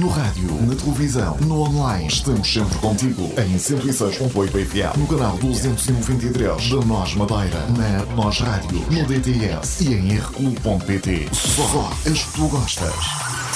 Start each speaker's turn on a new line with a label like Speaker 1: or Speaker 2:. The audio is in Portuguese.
Speaker 1: No rádio, na televisão, no online. Estamos sempre contigo. Em 106.8 FM, no canal 293 da Nós Madeira, na Nós Rádio, no DTS e em rq.pt. Só as que tu gostas.